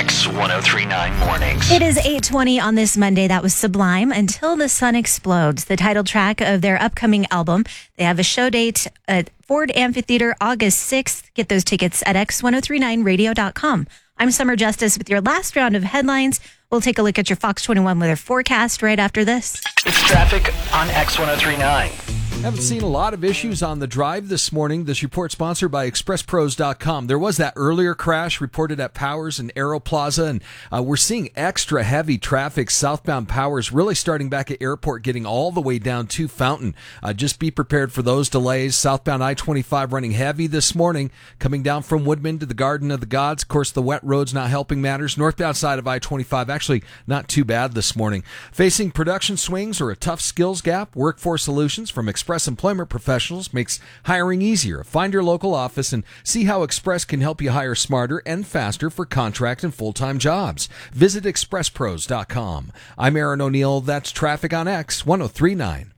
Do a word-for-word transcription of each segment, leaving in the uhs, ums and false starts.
X ten thirty-nine Mornings. It is eight twenty on this Monday. That was Sublime, Until the Sun Explodes, the title track of their upcoming album. They have a show date at Ford Amphitheater August sixth. Get those tickets at x ten thirty-nine radio dot com. I'm Summer Justice with your last round of headlines. We'll take a look at your Fox twenty-one weather forecast right after this. It's traffic on X ten thirty-nine. Haven't seen a lot of issues on the drive this morning. This report sponsored by express pros dot com. There was that earlier crash reported at Powers and Aero Plaza, and uh, we're seeing extra heavy traffic. Southbound Powers really starting back at Airport, getting all the way down to Fountain. Uh, just be prepared for those delays. Southbound I twenty-five running heavy this morning, coming down from Woodman to the Garden of the Gods. Of course, the wet roads not helping matters. Northbound side of I twenty-five, actually not too bad this morning. Facing production swings or a tough skills gap, Workforce Solutions from Express Employment Professionals makes hiring easier. Find your local office and see how Express can help you hire smarter and faster for contract and full-time jobs. Visit express pros dot com. I'm Aaron O'Neill. That's traffic on X ten thirty-nine.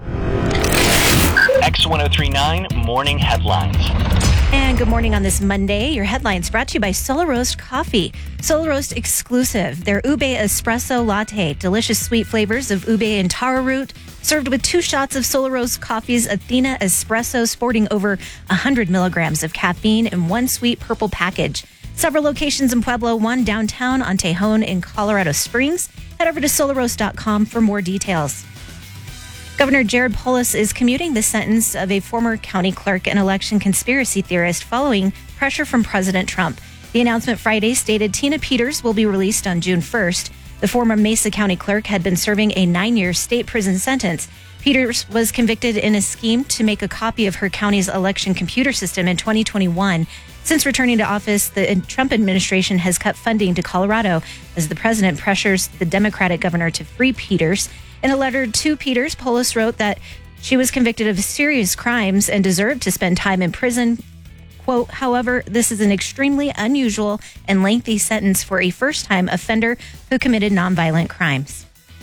X ten thirty-nine Morning Headlines. And good morning on this Monday. Your headlines brought to you by Solo Roast Coffee. Solo Roast exclusive, their Ube Espresso Latte. Delicious sweet flavors of ube and taro root, served with two shots of Solo Roast Coffee's Athena Espresso, sporting over one hundred milligrams of caffeine in one sweet purple package. Several locations in Pueblo, one downtown on Tejon in Colorado Springs. Head over to solar roast dot com for more details. Governor Jared Polis is commuting the sentence of a former county clerk and election conspiracy theorist following pressure from President Trump. The announcement Friday stated Tina Peters will be released on June first. The former Mesa County clerk had been serving a nine-year state prison sentence. Peters was convicted in a scheme to make a copy of her county's election computer system in twenty twenty-one. Since returning to office, the Trump administration has cut funding to Colorado as the president pressures the Democratic governor to free Peters. In a letter to Peters, Polis wrote that she was convicted of serious crimes and deserved to spend time in prison. Quote, however, this is an extremely unusual and lengthy sentence for a first-time offender who committed nonviolent crimes.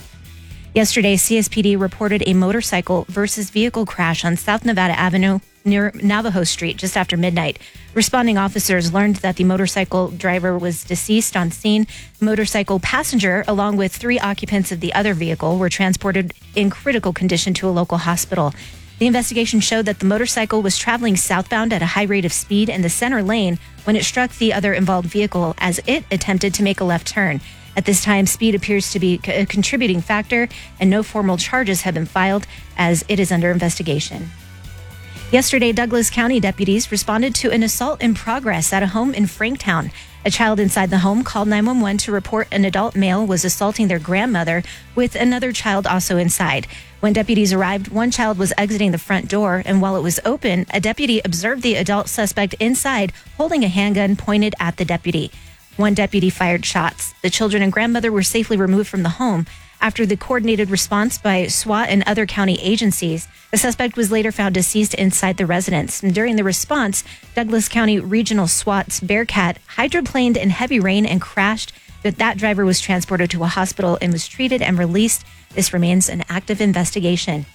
Yesterday, C S P D reported a motorcycle versus vehicle crash on South Nevada Avenue near Navajo Street just after midnight. Responding officers learned that the motorcycle driver was deceased on scene. The motorcycle passenger, along with three occupants of the other vehicle, were transported in critical condition to a local hospital. The investigation showed that the motorcycle was traveling southbound at a high rate of speed in the center lane when it struck the other involved vehicle as it attempted to make a left turn. At this time, speed appears to be a contributing factor, and no formal charges have been filed as it is under investigation. Yesterday, Douglas County deputies responded to an assault in progress at a home in Franktown. A child inside the home called nine one one to report an adult male was assaulting their grandmother with another child also inside. When deputies arrived, one child was exiting the front door, and while it was open, a deputy observed the adult suspect inside holding a handgun pointed at the deputy. One deputy fired shots. The children and grandmother were safely removed from the home. After the coordinated response by SWAT and other county agencies, the suspect was later found deceased inside the residence. And during the response, Douglas County Regional SWAT's Bearcat hydroplaned in heavy rain and crashed, but that driver was transported to a hospital and was treated and released. This remains an active investigation.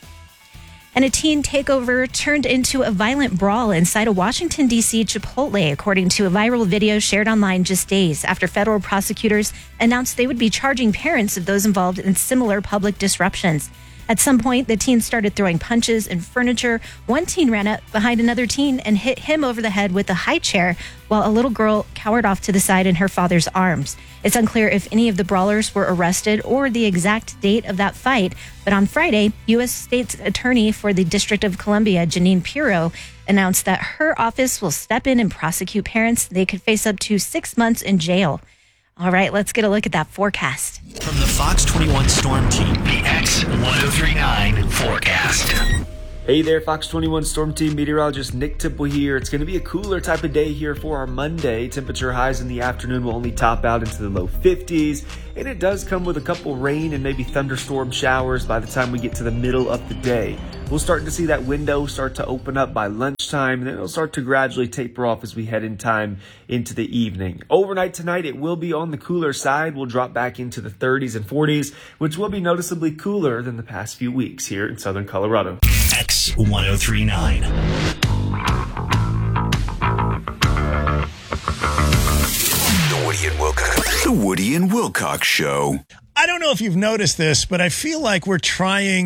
And a teen takeover turned into a violent brawl inside a Washington, D C Chipotle, according to a viral video shared online just days after federal prosecutors announced they would be charging parents of those involved in similar public disruptions. At some point, the teen started throwing punches and furniture. One teen ran up behind another teen and hit him over the head with a high chair, while a little girl cowered off to the side in her father's arms. It's unclear if any of the brawlers were arrested or the exact date of that fight, but on Friday, U S State's Attorney for the District of Columbia, Janine Pirro, announced that her office will step in and prosecute parents. They could face up to six months in jail. All right, let's get a look at that forecast. From the Fox twenty-one Storm Team, the X ten thirty-nine forecast. Hey there, Fox twenty-one Storm Team meteorologist Nick Tipple here. It's going to be a cooler type of day here for our Monday. Temperature highs in the afternoon will only top out into the low fifties, and it does come with a couple rain and maybe thunderstorm showers by the time we get to the middle of the day. We'll start to see that window start to open up by lunchtime, and then it'll start to gradually taper off as we head in time into the evening. Overnight tonight, it will be on the cooler side. We'll drop back into the thirties and forties, which will be noticeably cooler than the past few weeks here in southern Colorado. X ten thirty-nine. What Woody and Wilcox. The Woody and Wilcox Show. I don't know if you've noticed this, but I feel like we're trying